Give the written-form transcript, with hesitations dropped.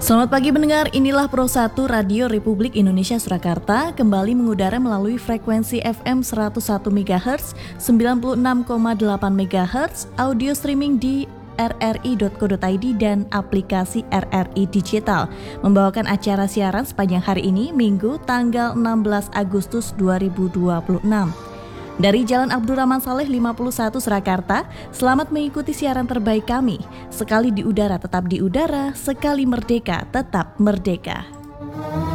Selamat pagi pendengar, inilah Pro 1 Radio Republik Indonesia Surakarta kembali mengudara melalui frekuensi FM 101 MHz, 96,8 MHz, audio streaming di rri.co.id dan aplikasi RRI Digital, membawakan acara siaran sepanjang hari ini, Minggu tanggal 16 Agustus 2026. Dari Jalan Abdurrahman Saleh 51 Surakarta, selamat mengikuti siaran terbaik kami. Sekali di udara tetap di udara, sekali merdeka tetap merdeka.